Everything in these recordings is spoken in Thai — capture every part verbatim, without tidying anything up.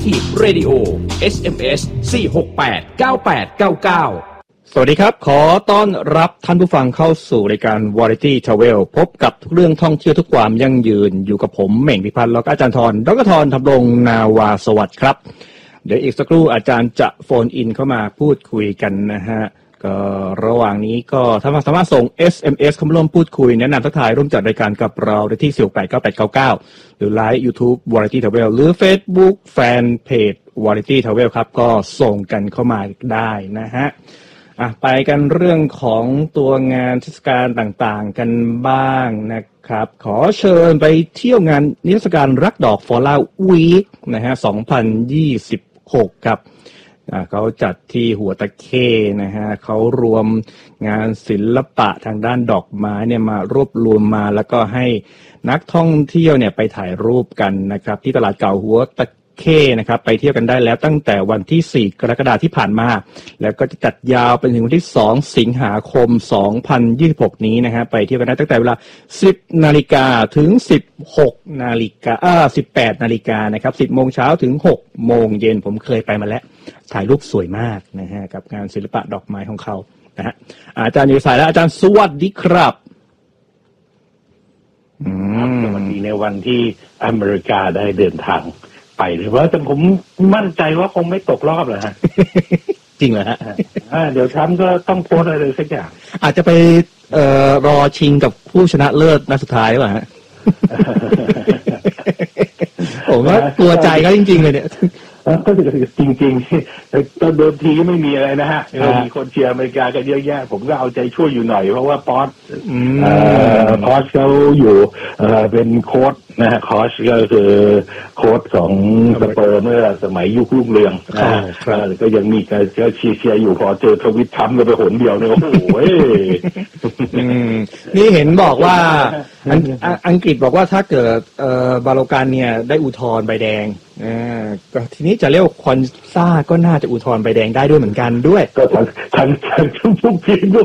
Active Radio เอส เอ็ม เอส สี่ หก แปด เก้า แปด เก้า เก้าสวัสดีครับขอต้อนรับท่านผู้ฟังเข้าสู่รายการ Variety Travel พบกับทุกเรื่องท่องเที่ยวทุกความยั่งยืนอยู่กับผมเหม่งพิพัฒน์แล้วก็อาจารย์ธรดรธรธำรงนาวาสวัสดิ์ครับเดี๋ยวอีกสักครู่อาจารย์จะโฟนอินเข้ามาพูดคุยกันนะฮะก็ระหว่างนี้ก็ถ้าสามารถส่ง เอส เอ็ม เอส เข้ามาร่วมพูดคุยแนะนำทักทายร่วมจัดรายการกับเราได้ที่ สี่ หก แปด เก้า แปด เก้า เก้าหรือไลฟ์ YouTube Variety Travel หรือ Facebook Fanpage Variety Travel ครับก็ส่งกันเข้ามาได้นะฮะอ่ะไปกันเรื่องของตัวงานเทศกาลต่างๆกันบ้างนะครับขอเชิญไปเที่ยวงานนิทรรศการรักดอกฟลอร่าวีคนะฮะสองพันยี่สิบหกครับอ่าเขาจัดที่หัวตะเข้นะฮะเขารวมงานศิลปะทางด้านดอกไม้เนี่ยมารวบรวมมาแล้วก็ให้นักท่องเที่ยวเนี่ยไปถ่ายรูปกันนะครับที่ตลาดเก่าหัวตะเข้นะครับไปเที่ยวกันได้แล้วตั้งแต่วันที่สี่กรกฎาคมที่ผ่านมาแล้วก็จะจัดยาวไปถึงวันที่สองสิงหาคมสองพันยี่สิบหกนี้นะฮะไปเที่ยวกันได้ตั้งแต่เวลา สิบนาฬิกา ถึง สิบหกนาฬิกา อ่า สิบแปดนาฬิกานะครับ สิบโมงเช้าถึง หกโมงเย็นผมเคยไปมาแล้วถ่ายรูปสวยมากนะฮะกับงานศิลปะดอกไม้ของเขานะฮะอาจารย์อยู่สายแล้วอาจารย์สวัสดีครับอืมสวัสดีในวันที่อเมริกาได้เดินทางไปเลยว่าแต่ผมมั่นใจว่าคงไม่ตกรอบเลยฮะจริงเหรอฮะเดี๋ยวทรัมป์ก็ต้องโพสอะไรสักอย่างอาจจะไปเอ่อรอชิงกับผู้ชนะเลิศนัดสุดท้ายหรือเปล่าฮะ ผมว่ากลัวใจเขาจริงๆเลยเนี่ยก็จริงๆตอนเดิมทีก็ไม่มีอะไรนะฮะมีคนเชียร์อเมริกากันเยอะแยะผมก็เอาใจช่วยอยู่หน่อยเพราะว่าป๊อตคอสเขาอยู่เป็นโค้ชนะฮะคอสก็คือโค้ชของสเปอร์เมื่อสมัยยุครุ่งเรืองก็ยังมีการเชียร์อยู่พอเจอทวิตทำกันไปหนเดียวเนี่ยโอ้โหนี่เห็นบอกว่าอังกฤษบอกว่าถ้าเกิดบาโลกันเนี่ยได้อุทธรณ์ใบแดงอ่าก็ทีนี้จะเรียกว่าคอนซ่าก็น่าจะอุทธรณ์ใบแดงได้ด้วยเหมือนกันด้วยก็ทั้งทั้งทั้งทุกทีมด้วย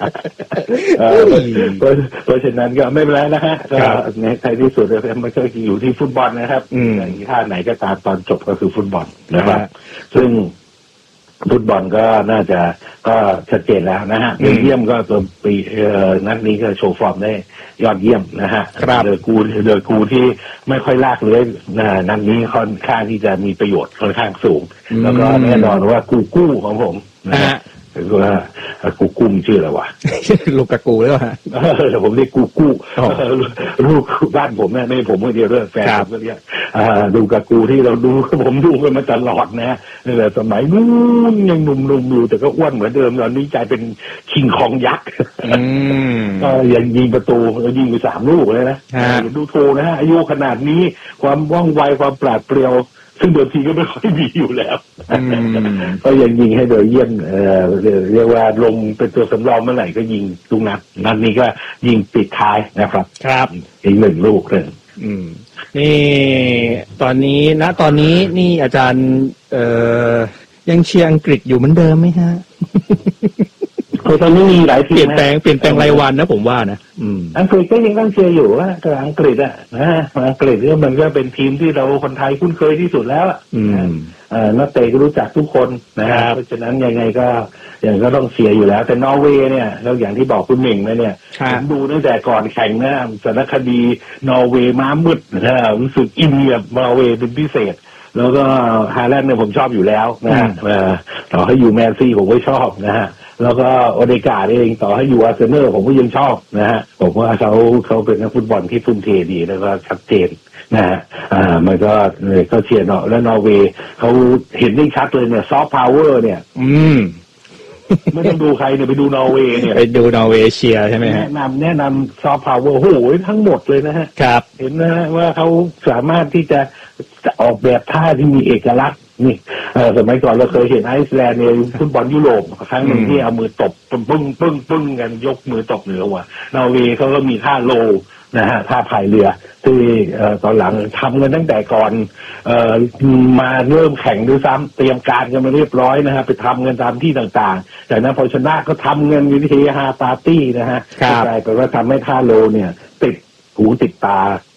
เพราะฉะนั้นก็ไม่เป็นไรนะฮะก็ในท้ายที่สุดมันก็อยู่ที่ฟุตบอลนะครับอย่างท่าไหนก็ตามตอนจบก็คือฟุตบอลนะครับซึ่งฟุตบอลก็น่าจะก็ชัดเจนแล้วนะฮะเบลเยียมก็ตัวปีนัดนี้ก็โชว์ฟอร์มได้ยอดเยี่ยมนะฮะเดอกูเดอกูที่ไม่ค่อยลากเลื้อยนัดนี้ค่อนข้างที่จะมีประโยชน์ค่อนข้างสูงแล้วก็แน่นอนว่ากูกู้ของผมนะฮะคือว่ากูกู้ชื่ออะไรวะลูกกากูแล้วฮะแต่ผมเรียกกูกู้ลูกบ้านผมเนี่ยไม่ผมคนเดียวด้วยแฟนผมก็เรียกลูกกากูที่เราดูผมดูกันมาตลอดนะนี่แหละสมัยนู้นยังหนุ่มๆอยู่แต่ก็อ้วนเหมือนเดิมตอนนี้ใจเป็นคิงคองยักษ์ก็ยังยิงประตูยิงไปสามลูกเลยนะดูโทนะฮะอายุขนาดนี้ความว่องไวความปราดเปรียวซึ่งเดิมทีก็ไม่ค่อยมีอยู่แล้วก็ยังยิงให้โดยเยี่ยมเอ่อเรียกว่าลงเป็นตัวสำรองเมื่อไหร่ก็ยิงทุกนัดนัดนี้ก็ยิงปิดท้ายนะครับครับอีกหนึ่งลูกเลยอืมนี่ตอนนี้ณตอนนี้นี่อาจารย์เอ่อยังเชียร์อังกฤษอยู่เหมือนเดิมไหมฮะคือตอนนี้มีหลายทีมเปลี่ยนแปลงเปลี่ยนแปลงรายวันนะผมว่านะอืมอังกฤษก็ยังต้องเชียร์อยู่ว่าแต่อังกฤษอ่ะนะอังกฤษก็มันก็เป็นทีมที่เราคนไทยคุ้นเคยที่สุดแล้วอืมเอ่อนักเตะก็รู้จักทุกคนนะครับเพราะฉะนั้นยังไงก็ยังก็ต้องเชียร์อยู่แล้วแต่นอร์เวย์เนี่ยแล้วอย่างที่บอกคุณหมิงนะเนี่ยผมดูตั้งแต่ก่อนแข่งนะสารคดีนอร์เวย์ม้ามืดนะรู้สึกอินกับนอร์เวย์เป็นพิเศษแล้วก็ฮาแลนด์เนี่ยผมชอบอยู่แล้วนะฮะต่อให้อยู่แมนซีผมก็ชอบนะฮะแล้วก็โอเดกาเองต่อให้อยู่อาร์เซนอลผมก็ยังชอบนะฮะผมว่าเขาเขาเป็นนักฟุตบอลที่ทุ่มเทดีแล้วก็ชัดเจนนะฮะอ่ามันก็เลยเขาเชียร์เนาะแล้วนอร์เวย์เขาเห็นได้ชัดเลยเนี่ยซอฟต์พาวเวอร์เนี่ยอืมไม่ต้องดูใครเนี่ยไปดูนอร์เวย์เนี่ยไปดูนอร์เวย์เชียร์ใช่ไหมแนะนำแนะนำซอฟต์พาวเวอร์โอ้โหทั้งหมดเลยนะฮะครับเห็นนะฮะว่าเขาสามารถที่จะออกแบบท่าที่มีเอกลักษณ์นี่สมัยก่อนเราเคยเห็นไอซ์แลนด์ในฟุตบอลยุโรปครั้งหนึ่งที่เอามือตบปึ้งปึ้งปึ้งปึ้งกันยกมือตบเหนือว่ะนอร์เวย์เขาก็มีท่าโลนะฮะท่าพายเรือที่ตอนหลังทำกันตั้งแต่ก่อนมาเริ่มแข่งด้วยซ้ำเตรียมการกันมาเรียบร้อยนะฮะไปทำกันตามที่ต่างๆจากนั้นพอชนะก็ทำเงินวิธีฮาปาร์ตี้นะฮะกลายเป็นว่าทำให้ท่าโลเนี่ยติดหูติดตาค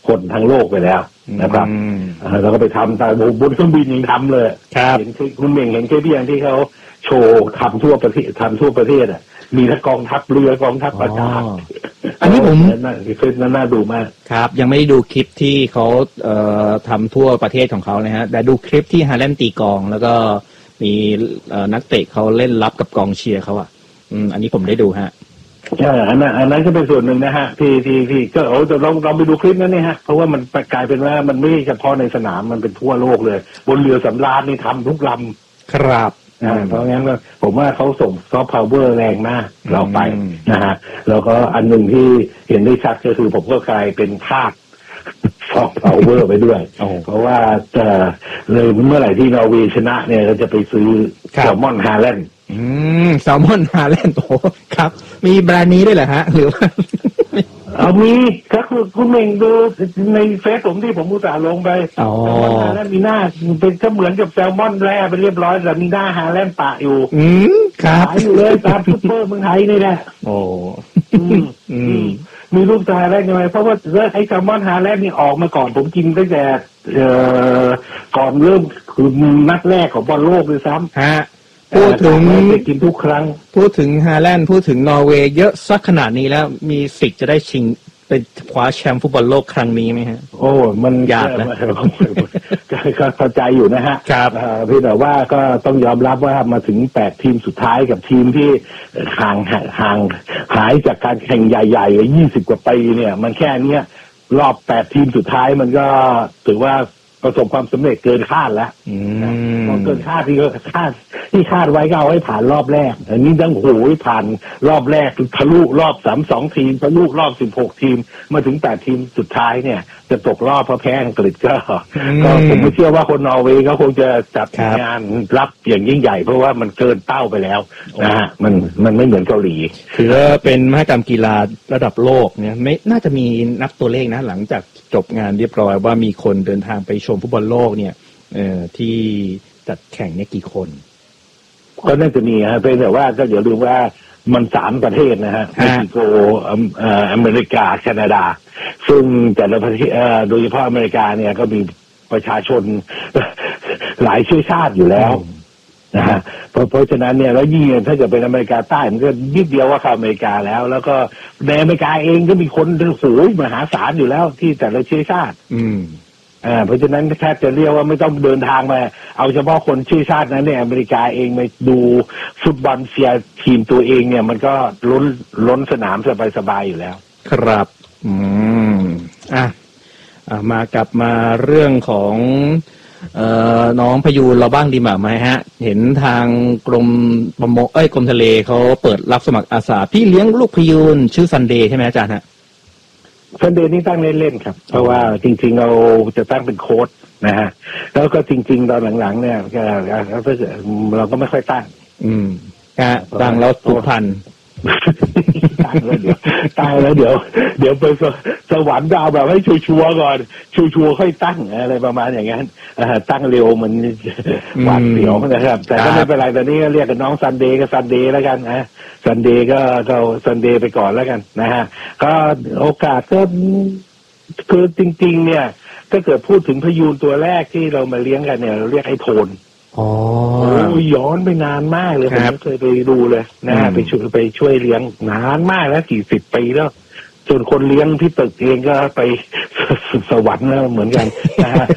ลทั้งโลกไปแล้วนะครับแล้วก็ไปทำตามบนเครื่องบินยังทำเลยเห็นคุณเม่งเห็นแค่เพียงที่เขาโชว์ทำทั่วประเทศทำทั่วประเทศอ่ะมีทั้งกองทัพเรือกองทัพอากาศอันนี้ผมน่าคลิปนั้นน่าดูมากครับยังไม่ได้ดูคลิปที่เขาเอ่อทำทั่วประเทศของเขานะฮะแต่ดูคลิปที่ฮาแลนด์ตีกองแล้วก็มีนักเตะเขาเล่นรับกับกองเชียร์เขาอ่ะอืมอันนี้ผมได้ดูฮะใช่อันนั้นอันนั้นก็เป็นส่วนหนึ่งนะฮะที่ที่ที่ก็โอ้จะลองลองไปดูคลิปนั้นเนี่ยฮะเพราะว่ามันกลายเป็นว่ามันไม่เฉพาะในสนามมันเป็นทั่วโลกเลยบนเรือสำราญนี่ทำทุกลำครับอ่าเพราะงั้นก็ผมว่าเขาส่งซอฟต์พาวเวอร์แรงมากเราไปนะฮะแล้วก็อันหนึ่งที่เห็นได้ชัดก็คือผมก็กลายเป็นทาสซอฟต์พาวเวอร์ไปด้วยเพราะว่าจะเลยเมื่อไหร่ที่นอร์เวย์ชนะเนี่ยก็จะไปซื้อแซลมอนฮาแลนด์อืมแซลมอนฮาแลนด์โอ้ครับมีแบรนด์นี้ด้วยเหรอฮะหรือว่าเอามีก็คือคุณเม่งดูในเฟซผมที่ผมอุตส่าห์ลงไปแซลมอนฮาแลนด์มีหน้าเป็นก็เหมือนกับแซลมอนแร่ไปเรียบร้อยแต่มีหน้าฮาแลนด์ปะอยู่อืมครับขายอยู่เลยตามซุปเปอร์เมืองไทยนี่แหละโอ้อืมมีรูปฮาแลนด์ยังไงเพราะว่าไอ้แซลมอนฮาแลนด์นี่ออกมาก่อนผมกินตั้งแต่เอ่อก่อนเริ่มคือนัดแรกของบอลโลกเลยซ้ำฮะพูดถึงไปกินทุกครั้งพูดถึงฮาแลนด์พูดถึงนอร์เวย์เยอะสักขนาดนี้แล้วมีสิทธิ์จะได้ชิงเป็นคว้าแชมป์ฟุตบอลโลกครั้งนี้ไหมฮะโอ้มันยากนะก็เข้าใจอยู่นะฮะครับเพียงแต่ว่าก็ต้องยอมรับว่ามาถึงแปดทีมสุดท้ายกับทีมที่ห่างห่างหายจากการแข่งใหญ่ๆยี่สิบกว่าปีเนี่ยมันแค่เนี้ยรอบแปดทีมสุดท้ายมันก็ถือว่าประสบความสำเร็จเกินคาดแล้วเกินคาดที่คาดที่คาดไว้ก็เอาให้ผ่านรอบแรกอันนี้ตั้งโหยผ่านรอบแรกทะลุรอบสามสองทีมทะลุรอบสิบหกทีมมาถึงแปดทีมสุดท้ายเนี่ยจะตกรอบเพราะแพ้อังกฤษก็ก็ผมไม่เชื่อว่าคนนอร์เวย์เขาคงจะจัดงานรับอย่างยิ่งใหญ่เพราะว่ามันเกินเป้าไปแล้วนะฮะมันมันไม่เหมือนเกาหลีถือว่าเป็นมหกรรมกีฬาระดับโลกเนี่ยไม่น่าจะมีนับตัวเลขนะหลังจากจบงานเรียบร้อยว่ามีคนเดินทางไปชมฟุตบอลโลกเนี่ยเอ่อที่จัดแข่งเนี่ยกี่คนก็น่าจะมีฮะเพียงแต่ว่าก็อย่าลืมว่ามันสามประเทศนะฮะเม็กซิโกอเมริกาแคนาดาซึ่งแต่ละประเทศโดยเฉพาะอเมริกาเนี่ยก็มีประชาชนหลายเชื้อชาติอยู่แล้วนะฮะเพราะเพราะฉะนั้นเนี่ยแล้วยิ่งถ้าเกิดเป็นอเมริกาใต้มันก็นิดเดียวว่าเข้าอเมริกาแล้วแล้วก็ในอเมริกาเองก็มีคนโอ้โหมหาศาลอยู่แล้วที่แต่ละเชื้อชาติอืมอ่าเพราะฉะนั้นแทบจะเรียกว่าไม่ต้องเดินทางมาเอาเฉพาะคนชื่อชาตินั้นเนี่ยอเมริกาเองมาดูฟุตบอลเชียร์ทีมตัวเองเนี่ยมันก็ล้นล้นสนามสบายๆอยู่แล้วครับอืมอ่ะอ่ามากลับมาเรื่องของเอ่อน้องพยูนเราบ้างดีไหมฮะเห็นทางกรมประมงเอ้ยกรมทะเลเขาเปิดรับสมัครอาสาพี่เลี้ยงลูกพยูนชื่อซันเดย์ใช่ไหมอาจารย์ฮะซันเดย์นี่ตั้งเล่นๆครับเพราะว่าจริงๆเราจะตั้งเป็นโค้ชนะฮะแล้วก็จริงๆตอนหลังๆเนี่ยเราก็ไม่ค่อยตั้งอืมฮะตั้งแล้วสุพรรณตั้งแล้วเดี๋ยวตั้งแล้วเดี๋ยวเดี๋ยวไปสวรรค์ดาวแบบให้ชัวร์ๆก่อนชัวร์ๆค่อยตั้งอะไรประมาณอย่างนั้นตั้งเร็วมันหวาดเสียวนะครับแต่ก็ไม่เป็นไรตอนนี้เรียกกันน้องซันเดย์ก็ซันเดย์แล้วกันนะซันเดย์ก็ก็ซันเดย์ไปก่อนแล้วกันนะฮะก็โอกาสก็คือจริงๆเนี่ยถ้าเกิดพูดถึงพยูนตัวแรกที่เรามาเลี้ยงกันเนี่ยเราเรียกไอ้โทนอ๋อย้อนไปนานมากเลยผมเคยไปดูเลยนะฮะไปช่วยไปช่วยเลี้ยงนานมากแล้วกี่สิบปีแล้วส่วนคนเลี้ยงที่ตึกเองก็ไปสวรรค์แล้วเหมือนกันนะฮะ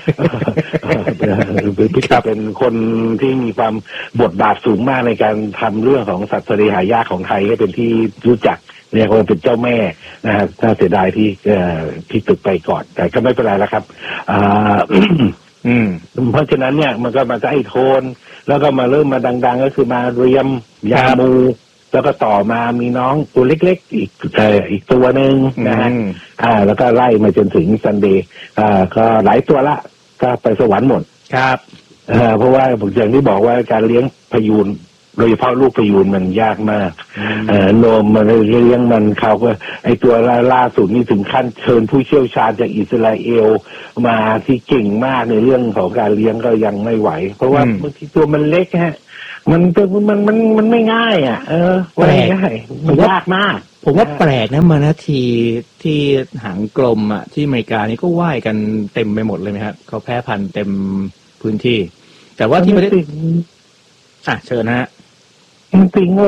พี่เป็นคนที่มีความบทบาทสูงมากในการทำเรื่องของสัตว์ทะเลหายากของไทยให้เป็นที่รู้จักเรียกว่าเป็นเจ้าแม่นะฮะถ้าเสียดายที่ที่ตึกไปก่อนแต่ก็ไม่เป็นไรแล้วครับอืมเพราะฉะนั้นเนี่ยมันก็มาจะไอ้โทนแล้วก็มาเริ่มมาดังๆก็คือมาเรียมยามูแล้วก็ต่อมามีน้องตัวเล็กๆอีกเอ่ออีกตัวหนึ่งนะฮะอ่าแล้วก็ไล่มาจนถึงซันเดย์อ่าก็หลายตัวละก็ไปสวรรค์หมดครับอ่าเพราะว่าอย่างที่บอกว่าการเลี้ยงพยูนโดยเฉพาะลูกพยูนมันยากมากเอ่อนมมันเลี้ยงมันเขาก็ไอตัวล่าสุดนี่ถึงขั้นเชิญผู้เชี่ยวชาญจากอิสราเอลมาที่เก่งมากในเรื่องของการเลี้ยงก็ยังไม่ไหวเพราะว่าบางทีตัวมันเล็กฮะมันมันมันมันไม่ง่ายอ่ะเออไม่ง่ายมันยากมากผมว่าแปลกนะมานาทีที่หางกลมอ่ะที่อเมริกานี่ก็ว่ายกันเต็มไปหมดเลยไหมครับเขาแพร่พันธุ์เต็มพื้นที่แต่ว่าที่ประเทศอ่ะเชิญนะฮะมันตีโง่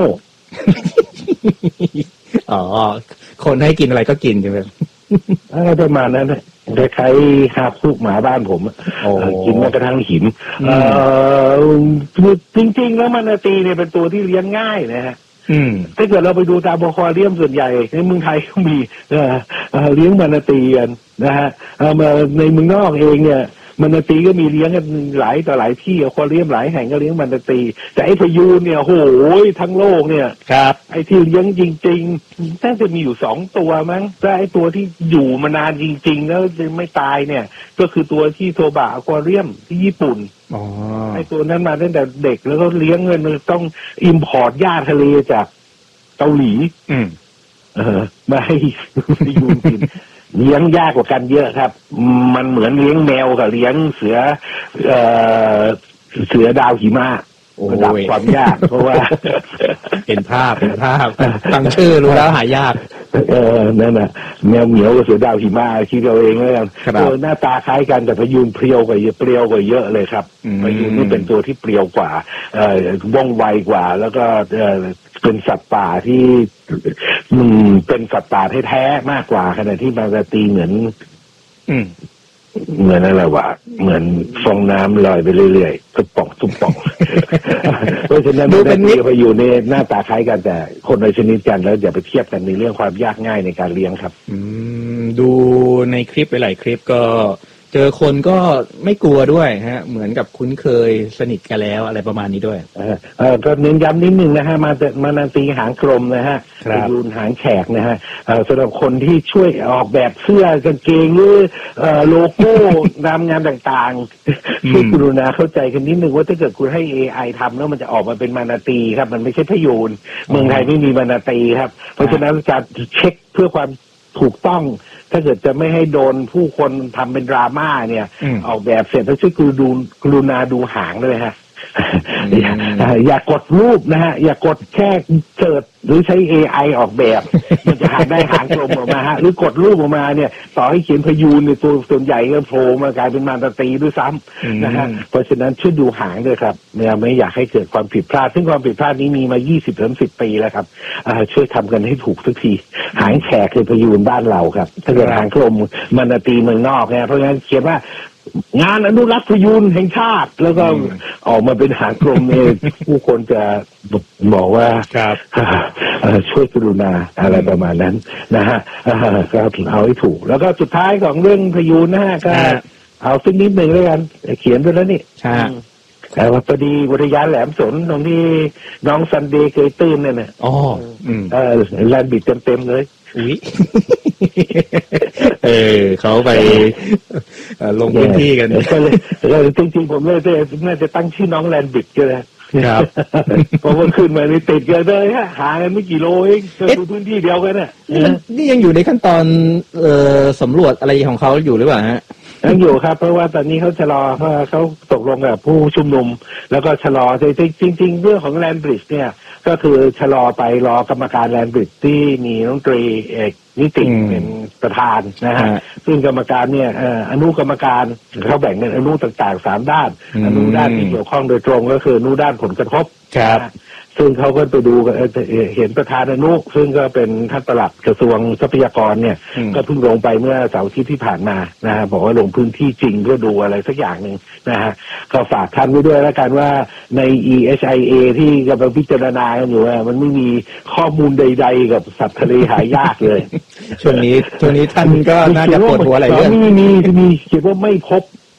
อ๋อคนให้กินอะไรก็กินใช่ไหมอะไรประมาณนั้นนะคล้ายๆหาคุกหมาบ้านผมกินแม้กระทั่งหินเออจริงๆแล้วมานาตีเนี่ยเป็นตัวที่เลี้ยงง่ายนะฮะถ้าเกิดเราไปดูตามอควาเรียมส่วนใหญ่ในเมืองไทยก็มีเลี้ยงมานาตีกันนะฮะมาในเมืองนอกเองเนี่ยมานาตีก็มีเลี้ยงกันหลายต่อหลายที่อควาเรียมหลายแห่งก็เลี้ยงมานาตีแต่ไอ้พยูนเนี่ยโหยทั้งโลกเนี่ยครับไอ้ที่เลี้ยงจริงๆน่าจะมีอยู่สองตัวมั้งแต่ไอ้ตัวที่อยู่มานานจริงๆแล้วไม่ตายเนี่ยก็คือตัวที่โทบะอควาเรียมที่ญี่ปุ่นอ๋อไอ้ตัวนั้นมาตั้งแต่เด็กแล้วก็เลี้ยงเงินมันต้องอิมพอร์ตหญ้าทะเลจากเกาหลีอืมเออมาให้พยูนกินเลี้ยงยากกว่ากันเยอะครับมันเหมือนเลี้ยงแมวกับเลี้ยงเสือเอ่อเสือดาวหิมะระดับความยากเพราะว่าเห็นภาพเห็นภาพตั้งชื่อรู้แล้วหายากเออนั่นน่ะแมวเหมียวกับเสือดาวหิมะคิดเอาเองแล้วกันหน้าตาคล้ายกันแต่พยูนเพรียวกว่าเยอะเปรียวกว่าเยอะเลยครับพยูนนี่เป็นตัวที่เปรียวกว่าเอ่อว่องไวกว่าแล้วก็เอ่อเป็นสัตว์ป่าที่อืมเป็นสัตว์ป่าแท้ๆมากกว่าขณะที่มานาตีเหมือนอืมเหมือนอะไรวะเหมือนฟองน้ำลอยไปเรื่อยๆตุ๊บป่องตุ๊บป่องเพราะฉะนั้นดูเป็นพยูนในหน้าตาคล้ายกันแต่คนในชนิดกันแล้วอย่าไปเทียบกันในเรื่องความยากง่ายในการเลี้ยงครับอืมดูในคลิปไปหลายคลิปก็เจอคนก็ไม่กลัวด้วยฮะเหมือนกับคุ้นเคยสนิทกันแล้วอะไรประมาณนี้ด้วยเออเออก็เน้นย้ำนิดนึงนะฮะมามานาตีหางกลมนะฮะพยูนหางแฉกนะฮะสำหรับคนที่ช่วยออกแบบเสื้อกางเกงหรือโลโก้นามงานต่างๆช่วยกรุณาเข้าใจกันนิดนึงว่าถ้าเกิดคุณให้ เอ ไอ ทำแล้วมันจะออกมาเป็นมานาตีครับมันไม่ใช่พยูนเมืองไทยไม่มีมานาตีครับเพราะฉะนั้นจะเช็คเพื่อความถูกต้องถ้าเกิดจะไม่ให้โดนผู้คนทำเป็นดราม่าเนี่ยออกแบบเสร็จแล้วช่วยกรุณากรุณาดูหางด้วยฮะอย่ากดรูปนะฮะอย่ากดแค่เสิร์ชหรือใช้ เอ ไอ ออกแบบมันจะหาได้หางกลมออกมาฮะหรือกดรูปออกมาเนี่ยต่อให้เขียนพยูนในตัวส่วนใหญ่ก็โผล่มากลายเป็นมานาตีด้วยซ้ำนะฮะเพราะฉะนั้นช่วยดูหางด้วยครับเนี่ยไม่อยากให้เกิดความผิดพลาดซึ่งความผิดพลาดนี้มีมา ยี่สิบถึงสิบ ปีแล้วครับช่วยทำกันให้ถูกสักทีหางแฉกคือพยูนบ้านเราครับถ้าเกิดหางกลมมานาตีเมืองนอกเนี่ยเพราะฉะนั้นเขียนว่างานอนุรักษ์พยูนแห่งชาติแล้วก็ออกมาเป็นหางกลมเนี่ยผู้คนจะบอกว่าช่วยกรุณาอะไรประมาณนั้นนะฮะก็เอาให้ถูกแล้วก็สุดท้ายของเรื่องพยูนนะฮะก็เอาสักนิดหนึ่งแล้วกันเขียนไปแล้วนี่แต่ว่าพอดีอุทยานแหลมสนตรงที่น้องซันเดย์เคยตื่นเนี่ยนะอ๋อเออแลนบิดเต็มๆเลยอุ้ยเออเขาไปลงพื้นที่กันก็เลยจริงๆผมเลยน่าจะตั้งชื่อน้องแลนบิดก็ได้ครับเพราะว่าขึ้นมาในติดกันเลยฮะหากันไม่กี่โลเองดูพื้นที่เดียวกันน่ะนี่ยังอยู่ในขั้นตอนเอ่อสำรวจอะไรของเขาอยู่หรือเปล่าฮะยังอยู่ครับเพราะว่าตอนนี้เขาชะลอเพราะเขาตกลงกับผู้ชุมนุมแล้วก็ชะลอจริงจริงเรื่องของแลนบริดจ์เนี่ยก็คือชะลอไปรอกรรมการแลนบริดจ์ที่มีรัฐมนตรีเอกนิติเป็นประธานนะฮะซึ่งกรรมการเนี่ยอนุกรรมการเขาแบ่งเป็นอนุต่างๆสามด้านอนุด้านที่เกี่ยวข้องโดยตรงก็คืออนุด้านผลกระทบซึ่งเขาก็ไปดูเห็นประธานอนุซึ่งก็เป็นท่านปลัดกระทรวงทรัพยากรเนี่ยก็เพิ่งลงไปเมื่อเสาร์อาทิตย์ที่ผ่านมานะฮะบอกว่าลงพื้นที่จริงเพื่อดูอะไรสักอย่างหนึ่งนะฮะก็ฝากท่านไว้ด้วยแล้วกันว่าใน อี เอช ไอ เอ ที่กำลังพิจารณากันอยู่มันไม่มีข้อมูลใดๆกับสัตว์ทะเลหายากเลยช่วงนี้ช่วงนี้ท่านก็น่าจะปวดหัวอะไรเรื่องมีมีมีเขียนว่าไม่พบ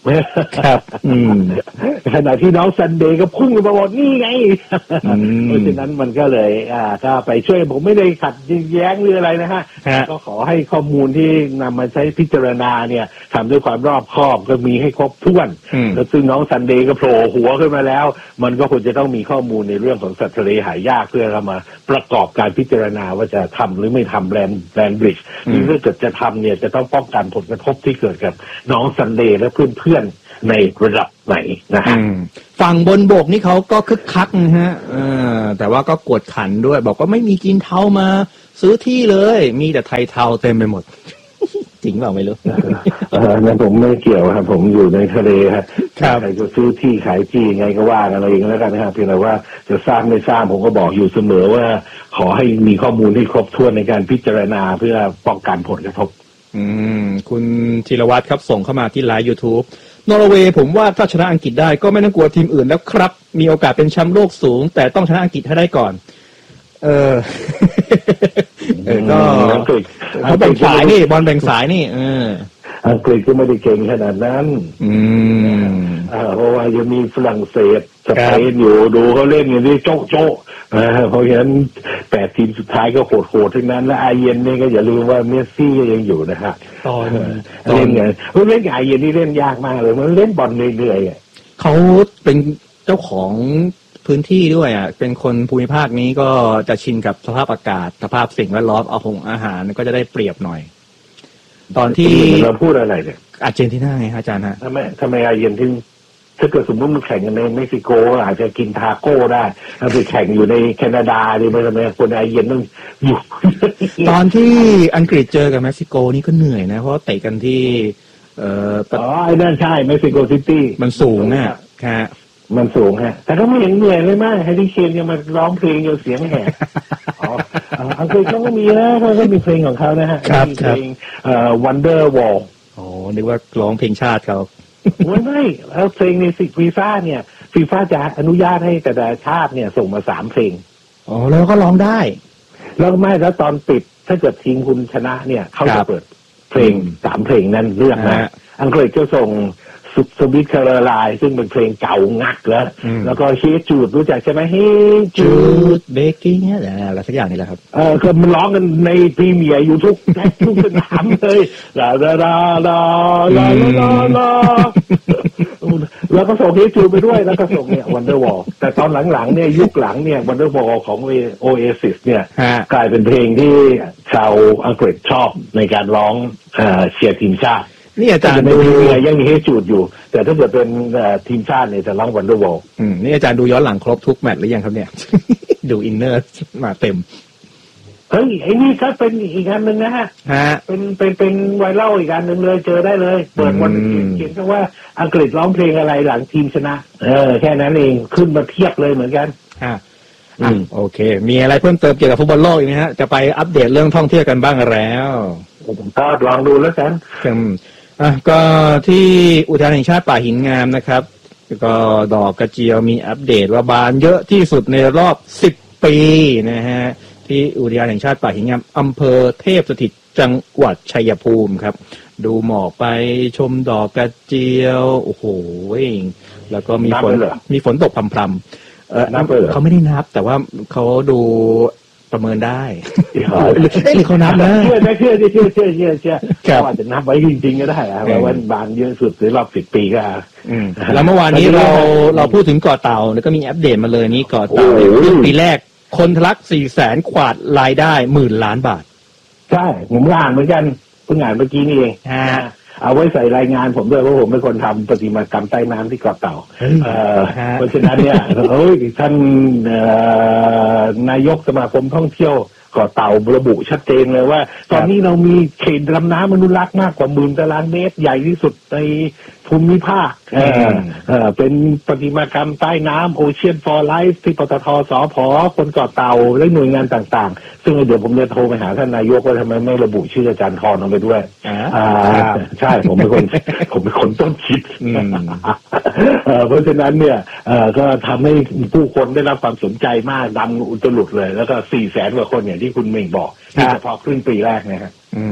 ครับขณะที่น้องซันเดย์ก็พุ่งมาบอกนี่ไงเพราะฉะนั้นมันก็เลยอ่าก็ไปช่วยผมไม่ได้ขัดแย้งหรืออะไรนะฮะก็ขอให้ข้อมูลที่นำมาใช้พิจารณาเนี่ยทำด้วยความรอบคอบก็มีให้ครบถ้วนแล้วซึ่งน้องซันเดย์ก็โผล่หัวขึ้นมาแล้วมันก็ควรจะต้องมีข้อมูลในเรื่องของสัตว์ทะเลหายากเพื่อเอามาประกอบการพิจารณาว่าจะทำหรือไม่ทำแลนด์แลนด์บริดจ์หรือถ้าเกิดจะทำเนี่ยจะต้องป้องกันผลกระทบที่เกิดกับน้องซันเดย์และเพื่อนๆในระดับไหนนะฮะฝั่งบนบกนี่เขาก็คึกคักนะฮะแต่ว่าก็กวดขันด้วยบอกว่าไม่มีจีนเทามาซื้อที่เลยมีแต่ไทยเทาเต็มไปหมดจริงเปล่าไม่รู้นั่นผมไม่เกี่ยวครับผมอยู่ในทะเลครับใครจะซื้อที่ขายที่ไงก็ว่ากันอะไรอย่างนั้นแล้วกันนะครับเพียงแต่ว่าจะสร้างไม่สร้างผมก็บอกอยู่เสมอว่าขอให้มีข้อมูลที่ครบถ้วนในการพิจารณาเพื่อป้องกันผลกระทบอืมคุณธีรวัตรครับส่งเข้ามาที่ไลฟ์ YouTube นอร์เวย์ผมว่าถ้าชนะอังกฤษได้ก็ไม่ต้องกลัวทีมอื่นแล้วครับมีโอกาสเป็นแชมป์โลกสูงแต่ต้องชนะอังกฤษให้ได้ก่อนเออเออก็เขาแบ่งสายนี่บอลแบ่งสายนี่เอออังกฤษก็ไม่ได้เก่งขนาดนั้นอืมอ่าเพราะว่ายังมีฝรั่งเศสสเปนอยู่ดูเขาเล่นอย่างนี้โจ๊ะโจ๊ะเพราะฉะนั้นแปดทีมสุดท้ายก็โหดๆทั้งนั้นและอาเยนนี่ก็อย่าลืมว่าเมสซี่ยังอยู่นะฮะตอนเล่นไงเล่นกับอาเยนนี่เล่นยากมากเลยมันเล่นบอลเหนื่อยๆเขาเป็นเจ้าของพื้นที่ด้วยอ่ะเป็นคนภูมิภาคนี้ก็จะชินกับสภาพอากาศสภาพสิ่งแวดล้อมเอาของอาหารก็จะได้เปรียบหน่อยตอนที่เราพูดอะไรเนี่ยอาร์เจนตินาไงอาจารย์ฮะทำไมทำไมอาเยนที่ถ้าเกิดสมมติมันแข่งกันในเม็กซิโกอาจจะกินทาโก้ได้ถ้าไปแข่งอยู่ในแคนาดาดิมันทำไมคนอาเยนต้องอยู่ตอนที่อังกฤษเจอกับเม็กซิโกนี่ก็เหนื่อยนะเพราะเตะกันที่เอ่ออ๋อไอ้นั่นใช่เม็กซิโกซิตี้มันสูงอ่ะค่ะมันสูงฮะแต่ก็ไม่เห็นเหนื่อยเลยมากแฮร์รี่เคนยังมาร้องเพลงยังเสียงแหบอ๋ออังกฤษเขาก็มีนะเขาก็มีเพลงของเขานะฮะมีเพลงเอ่อ Wonderwall อ๋อนึกว่าร้องเพลงชาติเขาไม่ไม่แล้วเพลงในสิฟีฟ่าเนี่ยฟีฟ่าจะอนุญาตให้แต่ละชาติเนี่ยส่งมาสามเพลงอ๋อแล้วก็ร้องได้แล้วไม่แล้วตอนปิดถ้าเกิดทีมคุณชนะเนี่ยเขาจะเปิดเพลงสามเพลงนั้นเลือกนะอังกฤษก็ส่งสุดสวิตเซอร์ไลน์ซึ่งเป็นเพลงเก่างักแล้วแล้วก็เฮจูดรู้จักใช่ไหมเฮจูดเบกกิ้งเนี่ยอะไรสักอย่างนี่แหละครับเออคือมันร้องกันในพรีเมียร์อยู่ทุกทุกสนามเลยลาลาลาลาลาลาลาแล้วก็ส่งเฮจูดไปด้วยแล้วก็ส่งเนี่ยวันเดอร์วอลแต่ตอนหลังๆเนี่ยยุคหลังเนี่ยวันเดอร์วอลของโอเอซิสเนี่ยกลายเป็นเพลงที่ชาวอังกฤษชอบในการร้องเชียร์ทีมชาตินี่อาจารย์ดูยังมีให้จูดอยู่แต่ถ้าเกิดเป็นทีมชาติเนี่ยจะร้องวันเดอร์วอลอืมนี่อาจารย์ดูย้อนหลังครบทุกแมตช์หรือยังครับเนี่ย ดูอินเนอร์มาเต็มเฮ้ยไอ้นี่ก็เป็นอีกอันหนึ่งนะฮะเป็นเป็นเป็นไวรัลอีกอันหนึ่งเลยเจอได้เลยเปิดวันเขียนแค่ว่าอังกฤษร้องเพลงอะไรหลังทีมชนะเออแค่นั้นเองขึ้นมาเทียบเลยเหมือนกันอ่าอืมโอเคมีอะไรเพิ่มเติมเกี่ยวกับฟุตบอลโลกอีกไหมฮะจะไปอัปเดตเรื่องท่องเที่ยวกันบ้างแล้วผมก็ลองดูแล้วกันอ่ะก็ที่อุทยานแห่งชาติป่าหินงามนะครับก็ดอกกระเจียวมีอัปเดตว่าบานเยอะที่สุดในรอบสิบปีนะฮะที่อุทยานแห่งชาติป่าหินงามอำเภอเทพสถิตจังหวัดชัยภูมิครับดูหมอกไปชมดอกกระเจียวโอ้โหแล้วก็มีฝนมีฝนตกพรำๆเออเขาไม่ได้นับแต่ว่าเขาดูประเมินได้หรือเขานับนะเชื่อเชื่อเชื่อเชื่อเชื่อเชื่อเชื่อว่าจะนับไว้จริงๆก็ได้อะว่าบานเยอะสุดในรอบสิบปีก็แล้วเมื่อวานนี้เราเราพูดถึงเกาะเต่าแล้วก็มีอัปเดตมาเลยนี้เกาะเต่าปีแรกคนทะลักสี่แสนขวาดรายได้หมื่นล้านบาทใช่ผมอ่านเหมือนกันเพิ่งอ่านเมื่อกี้นี่เองเอาไว้ใส่รายงานผมด้วยเพราะผมเป็นคนทำประติมากรรมใต้น้ำที่เกาะเต่าเพราะฉะนั้นเนี่ยเฮ้ยท่านนายกสมาคมท่องเที่ยวเกาะเต่าระบุชัดเจนเลยว่าตอนนี้เรามีเขตลำน้ำอนุรักษ์มากกว่าหมื่นตารางเมตรใหญ่ที่สุดในภูมิภาคเออเออเป็นประติมากรรมใต้น้ำ Ocean for Life ที่ปตท.สผ.คนเกาะเต่าและหน่วยงานต่างๆซึ่งเดี๋ยวผมจะโทรไปหาท่านนายกว่าทำไมไม่ระบุชื่ออาจารย์ทรลงไปด้วยอ่าใช่ผมเป็นคนผมเป็นคนต้นคิดเพราะฉะนั้นเนี่ยก็ทำให้ผู้คนได้รับความสนใจมากดังอุตลุดเลยแล้วก็สี่แสนกว่าคนอย่างที่คุณเม่งบอกเฉพาะครึ่งปีแรกนะฮะผ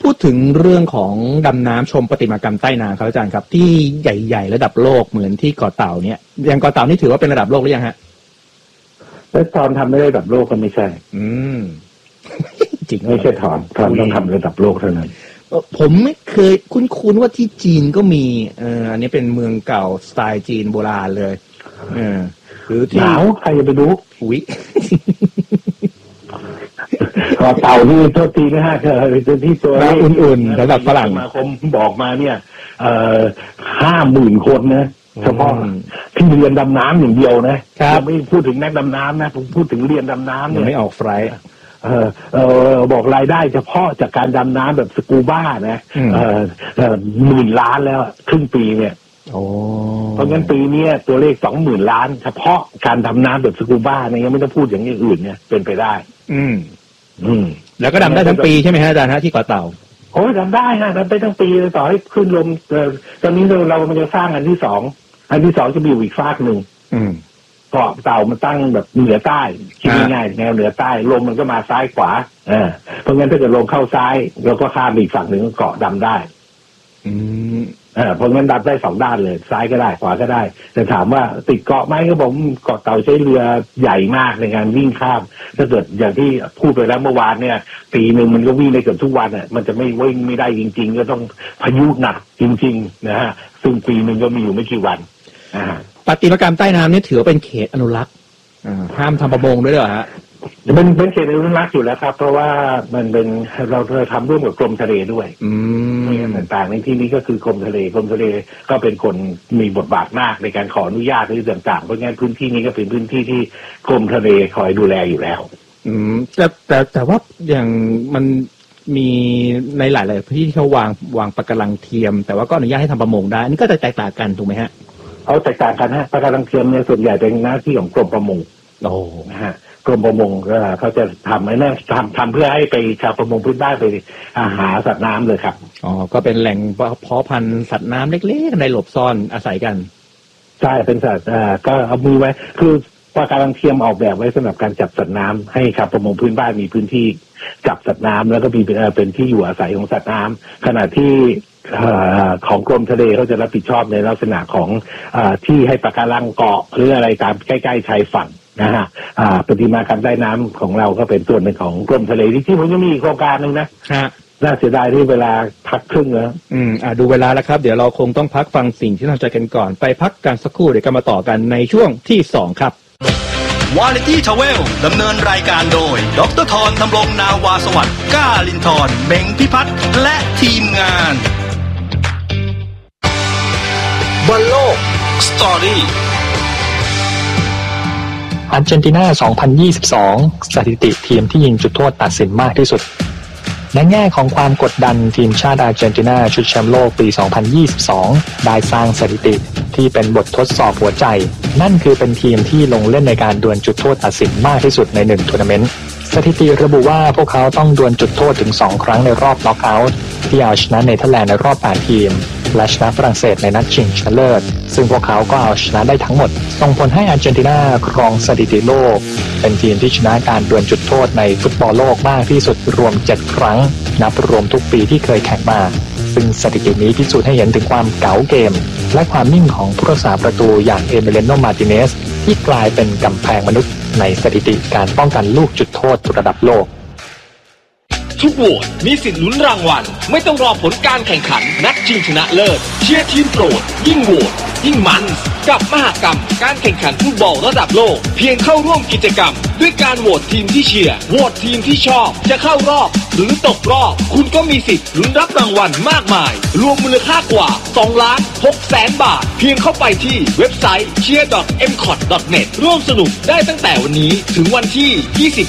พูดถึงเรื่องของดำน้ำชมประติมากรรมใต้น้ำครับอาจารย์ครับที่ใหญ่ๆระดับโลกเหมือนที่เกาะเต่าเนี่ยอย่างเกาะเต่านี่ถือว่าเป็นระดับโลกหรือยังฮะแล้วตอนทำไม่ได้ระดับโลกก็ไม่ใช่อืมจริงไม่ใช่ถอนถอนต้องทำระดับโลกเท่านั้นผมไม่เคยคุ้นๆว่าที่จีนก็มีเอ่ออันนี้เป็นเมืองเก่าสไตล์จีนโบราณเลยเออหรือที่หนาวใครจะไปดูอุ๊ยเกาะเต่านี่โทษทีนะฮะคือที่ตัวอุ่นๆสำหรับฝรั่งสมาคมบอกมาเนี่ยเอ่อห้าหมื่นคนนะเฉพาะที่เรียนดำน้ำอย่างเดียวนะเราไม่พูดถึงนักดำน้ำนะผมพูดถึงเรียนดำน้ำเนี่ยไม่ออกไฟล์เออเออบอกรายได้เฉพาะจากการดำน้ำแบบสกูบ้านะเออเออหมื่นล้านแล้วครึ่งปีเนี่ยเพราะงั้นปีนี้ตัวเลขสองหมื่นล้านเฉพาะการดำน้ำแบบสกูบ้าเนี่ยยังไม่ต้องพูดอย่างอื่นเนี่ยเป็นไปได้อืมอืมแล้วก็ดำได้ทั้งปีใช่ไหมฮะอาจารย์ฮะที่เกาะเต่าโอ้ยดำได้ฮะดำได้ทั้งปีต่อให้ขึ้นลมเออตอนนี้เราเรามันจะสร้างอันที่สองอันที่สองจะมีอยู่อีกฟากหนึ่งเกาะเต่ามันตั้งแบบเหนือใต้คิดง่ายๆแนวเหนือใต้ลมมันก็มาซ้ายขวาเออเพราะงั้นถ้าเกิดลมเข้าซ้ายเราก็ข้ามอีกฝั่งหนึ่งเกาะดำได้อืมเออเพราะงั้นดำได้สองด้านเลยซ้ายก็ได้ขวาก็ได้แต่ถามว่าติดเกาะไหมก็บอกเกาะเต่าใช้เรือใหญ่มากในการวิ่งข้ามถ้าเกิดอย่างที่พูดไปแล้วเมื่อวานเนี่ยปีหนึ่งมันก็วิ่งได้เกือบทุกวันอ่ะมันจะไม่วิ่งไม่ได้จริงๆก็ต้องพายุหนักจริงๆนะฮะซึ่งปีหนึ่งก็มีอยู่ไม่กี่วันอ่าประติมากรรมใต้น้ำนี่ถือว่าเป็นเขตอนุรักษ์ห้ามทำประมงด้วยเหรอฮะเป็นเป็นเขตอนุรักษ์อยู่แล้วครับเพราะว่ามันเป็นเราเคยทำร่วมกับกรมทะเลด้วยอืมต่างๆในที่นี้ก็คือกรมทะเลกรมทะเลก็เป็นคนมีบทบาทมากในการขออนุญาตหรือต่างๆเพราะงั้นพื้นที่นี้ก็เป็นพื้นที่ที่กรมทะเลคอยดูแลอยู่แล้วอืมแต่แต่แต่ว่าอย่างมันมีในหลายๆพื้นที่ที่เขาวางวางปะการังเทียมแต่ว่าก็อนุญาตให้ทำประมงได้อันนี้ก็จะแตกต่างกันถูกไหมฮะเอาแตกต่างกันฮะปะการังเทียมเนี่ยส่วนใหญ่เป็นหน้าที่ของกรมประมงโอ้นะฮะกรมประมงก็เขาจะทำไอ้นั่นทำทำเพื่อให้ไปชาวประมงพื้นบ้านไปหาสัตว์น้ำเลยครับอ๋อก็เป็นแหล่งเพาะพันธุ์สัตว์น้ำเล็กๆในหลบซ่อนอาศัยกันใช่เป็นสัตว์อ่าก็เอามือไว้คือปะการังเทียมออกแบบไว้สำหรับการจับสัตว์น้ำให้ชาวประมงพื้นบ้านมีพื้นที่จับสัตว์น้ำแล้วก็มีเป็นที่อยู่อาศัยของสัตว์น้ำขณะที่ของกรมทะเลเขาจะรับผิดชอบในลักษณะของอที่ให้ปะการังเกาะหรืออะไรตามใกล้ๆชายฝั่งนะฮะประติมากรรมใต้น้ำของเราก็เป็นส่วนหนึ่งของกรมทะเลที่ผมยังมีโครงการหนึ่งนะน่าเสียดายที่เวลาพักครึ่งแล้วอืมอ่าดูเวลาแล้วครับเดี๋ยวเราคงต้องพักฟังสิ่งที่น่าสนใจกันก่อนไปพักกันสักครู่เดี๋ยวกันมาต่อกันในช่วงที่สองครับวาไรตี้ทราเวลดำเนินรายการโดยดร.ธรธำรงนาวาสวัสดิ์ก้าลินทร์เบ่งพิพัฒน์และทีมงานบอลโลกสตอรี่อาร์เจนตินา สองพันยี่สิบสอง สถิติทีมที่ยิงจุดโทษตัดสินมากที่สุดในแง่ของความกดดันทีมชาติอาร์เจนตินาชุดแชมป์โลกปี สองพันยี่สิบสอง ได้สร้างสถิติที่เป็นบททดสอบหัวใจนั่นคือเป็นทีมที่ลงเล่นในการดวลจุดโทษตัดสินมากที่สุดในหนึ่งทัวร์นาเมนต์สถิติระบุว่าพวกเขาต้องดวลจุดโทษถึงสองครั้งในรอบน็อกเอาท์ที่เอาชนะเนเธอร์แลนด์ในรอบแปดทีมและชนะฝรั่งเศสในนัดชิงชนะเลิศซึ่งพวกเขาก็เอาชนะได้ทั้งหมดส่งผลให้อาร์เจนตินาครองสถิติโลกเป็นทีมที่ชนะการดวลจุดโทษในฟุตบอลโลกมากที่สุดรวมเจ็ดครั้งนับรวมทุกปีที่เคยแข่งมาซึ่งสถิตินี้พิสูจน์ให้เห็นถึงความเก๋าเกมและความนิ่งของผู้รักษาประตูอย่างเอเมเลโน มาร์ติเนสที่กลายเป็นกำแพงมนุษย์ในสถิติการป้องกันลูกจุดโทษระดับโลกทุกโหวตมีสิทธิ์ลุ้นรางวัลไม่ต้องรอผลการแข่งขันนัดชิงชนะเลิศเชียร์ทีมโปรดยิ่งโหวตยิ่งมันกับมหกรรมการแข่งขันฟุตบอลระดับโลกเพียงเข้าร่วมกิจกรรมด้วยการโหวตทีมที่เชียร์โหวตทีมที่ชอบจะเข้ารอบหรือตกรอบคุณก็มีสิทธิ์ลุ้นรับรางวัลมากมายรวมมูลค่ากว่าสองล้านหกแสนบาทเพียงเข้าไปที่เว็บไซต์ เชียร์ ดอท เอ็ม คอท ดอท เน็ต ร่วมสนุกได้ตั้งแต่วันนี้ถึงวันที่ยี่สิบ